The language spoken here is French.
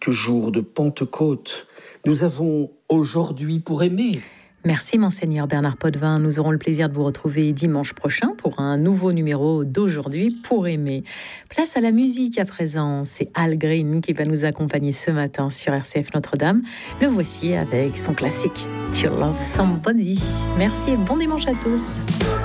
chaque jour de Pentecôte, nous avons aujourd'hui pour aimer. Merci Monseigneur Bernard Potvin. Nous aurons le plaisir de vous retrouver dimanche prochain pour un nouveau numéro d'Aujourd'hui pour aimer. Place à la musique à présent. C'est Al Green qui va nous accompagner ce matin sur RCF Notre-Dame. Le voici avec son classique To Love Somebody. Merci et bon dimanche à tous.